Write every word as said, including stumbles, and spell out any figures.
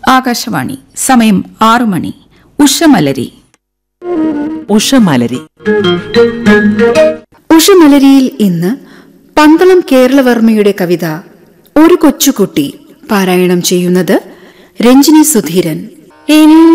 ആകാശവാണി. സമയം ആറു മണി. ഉഷമലരി. ഉഷമലരി ഉഷമലരിയിൽ ഇന്ന് പന്തളം കേരളവർമ്മയുടെ കവിത ഒരു കൊച്ചുകുട്ടി പാരായണം ചെയ്യുന്നത് രഞ്ജിനി സുധീരൻ.